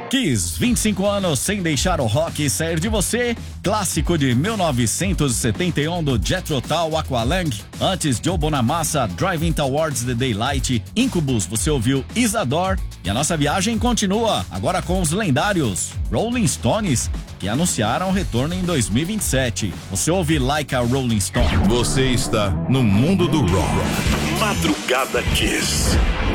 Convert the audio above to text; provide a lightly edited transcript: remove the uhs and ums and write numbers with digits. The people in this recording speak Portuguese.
Kiss, 25 anos sem deixar o rock sair de você. Clássico de 1971 do Jethro Tull, Aqualung. Antes, Joe Bonamassa, Driving Towards the Daylight. Incubus, você ouviu Isadore. E a nossa viagem continua, agora com os lendários Rolling Stones, que anunciaram o retorno em 2027. Você ouve Like a Rolling Stone. Você está no mundo do rock. Madrugada Kiss.